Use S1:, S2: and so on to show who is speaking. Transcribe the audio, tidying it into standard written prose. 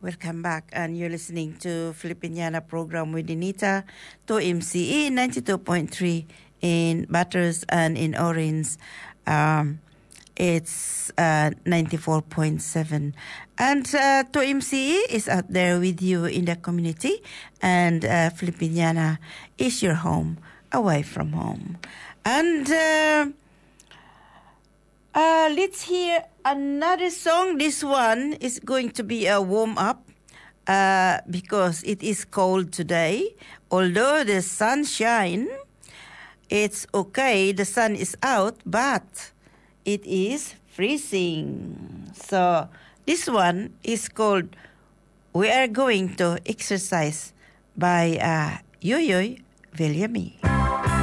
S1: Welcome back, and you're listening to Filipiniana program with Anita to MCE 92.3 in Batters, and in Orange it's 94.7. And to MCE is out there with you in the community, and Filipiniana is your home away from home. And let's hear another song. This one is going to be a warm-up because it is cold today. Although the sun shine, it's okay. The sun is out, but it is freezing. So this one is called We Are Going to Exercise by Yoyoy Villamy.